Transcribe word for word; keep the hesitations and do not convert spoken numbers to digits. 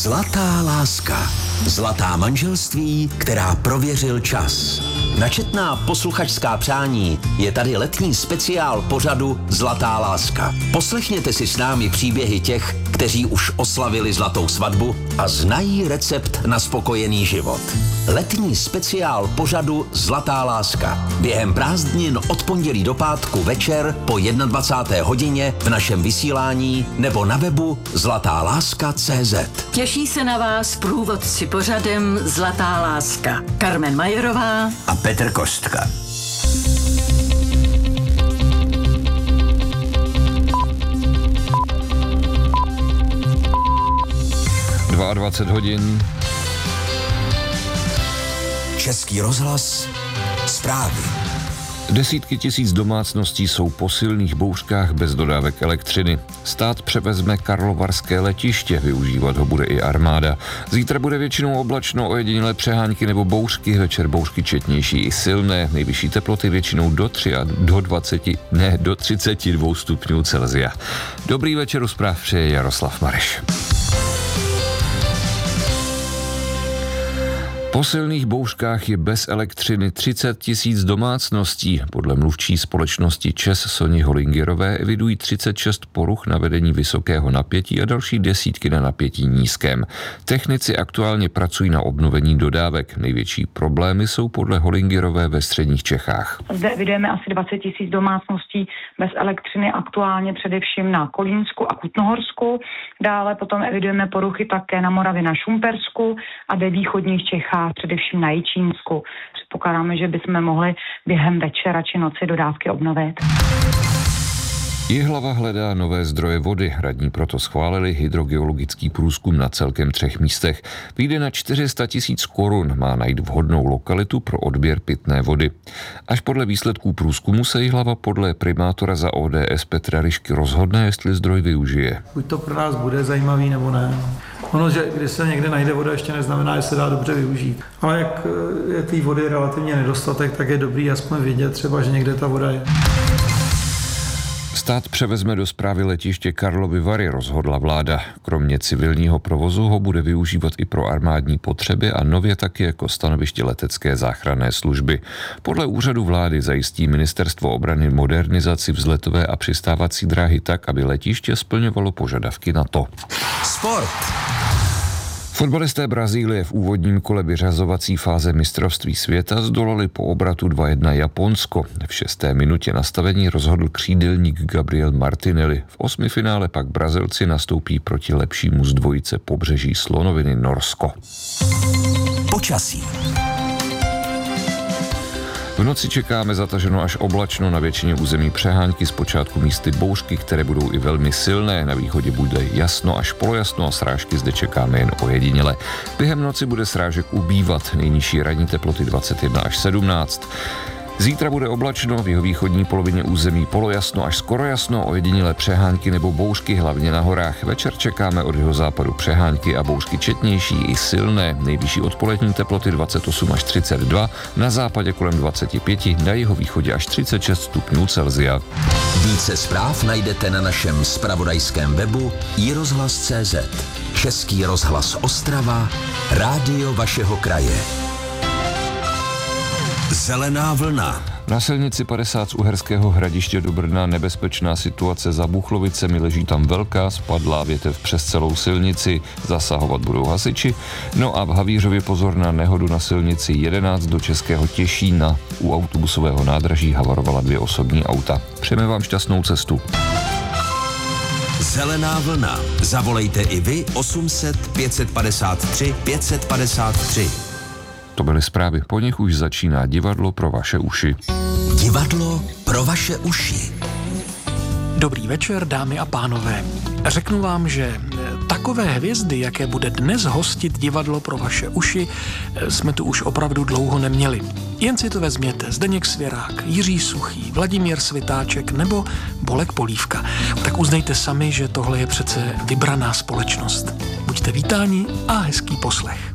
Zlatá láska. Zlatá manželství, která prověřil čas. Na četná posluchačská přání je tady letní speciál pořadu Zlatá láska. Poslechněte si s námi příběhy těch, kteří už oslavili zlatou svatbu a znají recept na spokojený život. Letní speciál pořadu Zlatá láska. Během prázdnin od pondělí do pátku večer po dvacáté jedné hodině v našem vysílání nebo na webu zlatá láska tečka cé zet. Těší se na vás průvodci pořadem Zlatá láska. Carmen Majerová a Petr Kostka. dvacet dva hodin. Český rozhlas, zprávy. Desítky tisíc domácností jsou po silných bouřkách bez dodávek elektřiny. Stát převezme karlovarské letiště, využívat ho bude i armáda. Zítra bude většinou oblačno, ojedinělé přehánky nebo bouřky, večer bouřky četnější i silné. Nejvyšší teploty většinou do tři a do dvaceti, ne, do třiceti dvou stupňů Celsia. Dobrý večer, u zpráv přeje Jaroslav Mareš. Po silných bouřkách je bez elektřiny třicet tisíc domácností. Podle mluvčí společnosti ČEZ Soni Holingerové evidují třicet šest poruch na vedení vysokého napětí a další desítky na napětí nízkém. Technici aktuálně pracují na obnovení dodávek. Největší problémy jsou podle Holingerové ve středních Čechách. Zde evidujeme asi dvacet tisíc domácností bez elektřiny, aktuálně především na Kolínsku a Kutnohorsku. Dále potom evidujeme poruchy také na Moravě, na Šumpersku a ve východních Čechách, především na Jičínsku. Předpokládáme, že bychom mohli během večera či noci dodávky obnovit. Jihlava hledá nové zdroje vody. Radní proto schválili hydrogeologický průzkum na celkem třech místech. Vyjde na čtyři sta tisíc korun, má najít vhodnou lokalitu pro odběr pitné vody. Až podle výsledků průzkumu se Jihlava podle primátora za O D S Petra Ryšky rozhodne, jestli zdroj využije. Buď to pro nás bude zajímavý, nebo ne. Ono, že když se někde najde voda, ještě neznamená, že se dá dobře využít. Ale jak je té vody relativně nedostatek, tak je dobrý aspoň vědět třeba, že někde ta voda je. Stát převezme do správy letiště Karlovy Vary, rozhodla vláda. Kromě civilního provozu ho bude využívat i pro armádní potřeby a nově taky jako stanoviště letecké záchranné služby. Podle úřadu vlády zajistí ministerstvo obrany modernizaci vzletové a přistávací dráhy tak, aby letiště splňovalo požadavky na to. Sport. Fotbalisté Brazílie v úvodním kole vyřazovací fáze mistrovství světa zdolali po obratu dva jedna Japonsko. V šesté minutě nastavení rozhodl křídelník Gabriel Martinelli. V osmifinále pak Brazilci nastoupí proti lepšímu z dvojice pobřeží slonoviny Norsko. Počasí. V noci čekáme zataženo až oblačno, na většině území přehánky, zpočátku místy bouřky, které budou i velmi silné. Na východě bude jasno až polojasno a srážky zde čekáme jen ojediněle. Během noci bude srážek ubývat, nejnižší ranní teploty dvacet jedna až sedmnáct. Zítra bude oblačno, v jihovýchodní polovině území polojasno až skoro jasno, ojedinělé přehánky nebo bouřky, hlavně na horách. Večer čekáme od jihozápadu přehánky a bouřky četnější i silné. Nejvyšší odpolední teploty dvacet osm až třicet dva, na západě kolem dvacet pět, na jihovýchodě až třicet šest stupňů Celsia. Více zpráv najdete na našem zpravodajském webu i rozhlas tečka cé zet. Český rozhlas Ostrava, rádio vašeho kraje. Zelená vlna. Na silnici padesát z Uherského Hradiště do Brna nebezpečná situace za Buchlovicemi, leží tam velká spadlá větev přes celou silnici, zasahovat budou hasiči. No a v Havířově pozor na nehodu na silnici jedenáct do Českého Těšína. U autobusového nádraží havarovala dvě osobní auta. Přejeme vám šťastnou cestu. Zelená vlna. Zavolejte i vy osm set pět set padesát tři pět set padesát tři. To byly zprávy, po nich už začíná divadlo pro vaše uši. Divadlo pro vaše uši. Dobrý večer, dámy a pánové. Řeknu vám, že takové hvězdy, jaké bude dnes hostit divadlo pro vaše uši, jsme tu už opravdu dlouho neměli. Jen si to vezměte, Zdeněk Svěrák, Jiří Suchý, Vladimír Svitáček nebo Bolek Polívka. Tak uznejte sami, že tohle je přece vybraná společnost. Buďte vítáni a hezký poslech.